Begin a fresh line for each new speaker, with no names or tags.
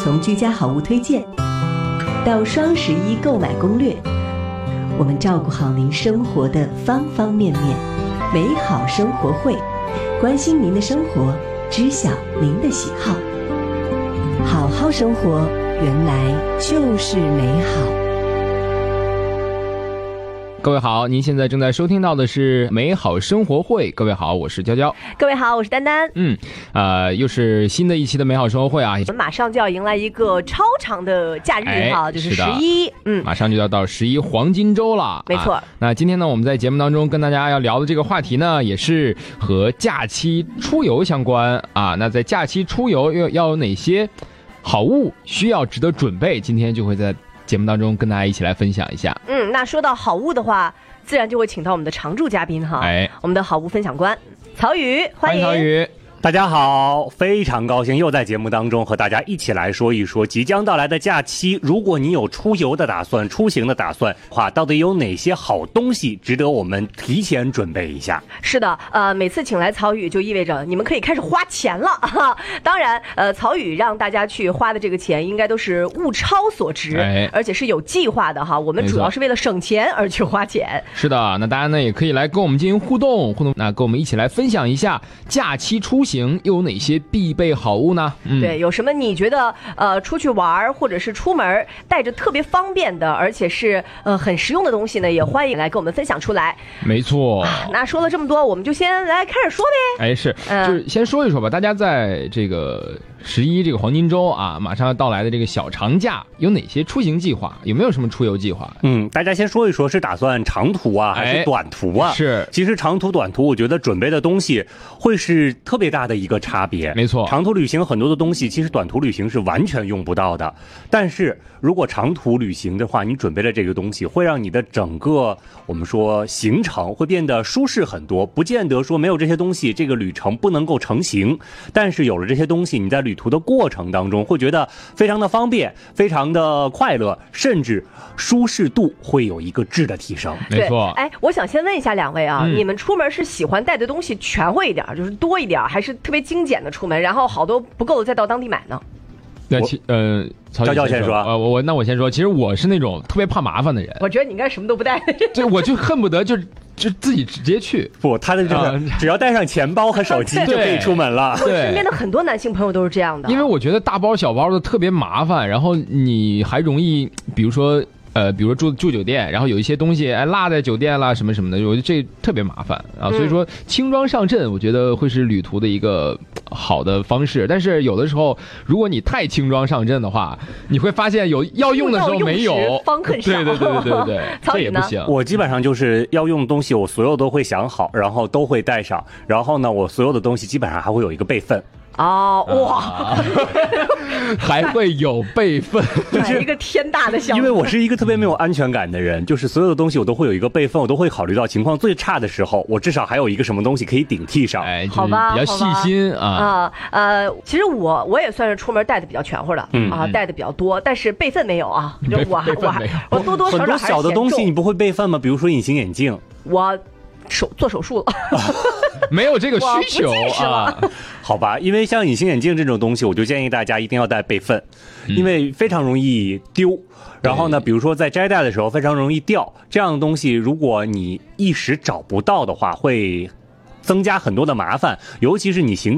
从居家好物推荐到双11购买攻略，我们照顾好您生活的方方面面。美好生活会，关心您的生活，知晓您的喜好。好好生活，原来就是美好。
各位好，您现在正在收听到的是美好生活会。各位好，我是娇娇。
各位好，我是丹丹。
又是新的一期的美好生活会啊！
我们马上就要迎来一个超长的假日哈，就是11，
马上就要到11黄金周了。
没错。
那今天呢，我们在节目当中跟大家要聊的这个话题呢，也是和假期出游相关啊。那在假期出游要有哪些好物需要值得准备？今天就会在节目当中跟大家一起来分享一下。
那说到好物的话，自然就会请到我们的常驻嘉宾哈，我们的好物分享官曹宇，欢迎
曹宇。
大家好，非常高兴又在节目当中和大家一起来说一说即将到来的假期。如果你有出游的打算、出行的打算的话，到底有哪些好东西值得我们提前准备一下？
是的，每次请来曹宇就意味着你们可以开始花钱了哈。当然，曹宇让大家去花的这个钱应该都是物超所值，而且是有计划的哈。我们主要是为了省钱而去花钱。
是的，那大家呢也可以来跟我们进行互动，那跟我们一起来分享一下假期出行又有哪些必备好物呢？
对，有什么你觉得出去玩或者是出门带着特别方便的，而且是很实用的东西呢？也欢迎来跟我们分享出来。
没错。
那说了这么多，我们就先来开始说呗。
就是先说一说吧。大家在这个11这个黄金周啊，马上要到来的这个小长假，有哪些出行计划？有没有什么出游计划？
大家先说一说，是打算长途啊，还是短途啊？
是。
其实长途、短途，我觉得准备的东西会是特别大的一个差别。
没错，
长途旅行很多的东西，其实短途旅行是完全用不到的。但是如果长途旅行的话，你准备了这个东西，会让你的整个我们说行程会变得舒适很多。不见得说没有这些东西，这个旅程不能够成行。但是有了这些东西，你在旅途的过程当中会觉得非常的方便，非常的快乐，甚至舒适度会有一个质的提升。
没错。
我想先问一下两位啊，你们出门是喜欢带的东西全会一点，就是多一点，还是特别精简的出门，然后好多不够的再到当地买呢？
曹教先说。我先说，其实我是那种特别怕麻烦的人。
我觉得你应该什么都不带。
对，我就恨不得就自己直接去。
不，他的这个只要带上钱包和手机就可以出门了。
我身边的很多男性朋友都是这样的。
因为我觉得大包小包的特别麻烦，然后你还容易，比如说住酒店，然后有一些东西落在酒店啦什么什么的，我觉得这特别麻烦啊。所以说轻装上阵，我觉得会是旅途的一个好的方式。但是有的时候，如果你太轻装上阵的话，你会发现有要用的时候没有，
方恨少。
对，这也不行。
我基本上就是要用的东西，我所有都会想好，然后都会带上。然后呢，我所有的东西基本上还会有一个备份。
哇，
还会有备份，
就是一个天大的项目。
因为我是一个特别没有安全感的人，就是所有的东西我都会有一个备份，我都会考虑到情况最差的时候，我至少还有一个什么东西可以顶替上。
好吧，
比较细心啊。
其实我也算是出门带的比较全乎的带的比较多，但是备份没有啊。我多多少少
很多小的东西你不会备份吗？比如说隐形眼镜，
我做手术了。
没有这个需求啊。
好吧，因为像隐形眼镜这种东西，我就建议大家一定要带备份，因为非常容易丢。然后呢，比如说在摘戴的时候非常容易掉，这样的东西如果你一时找不到的话，会增加很多的麻烦，尤其是你行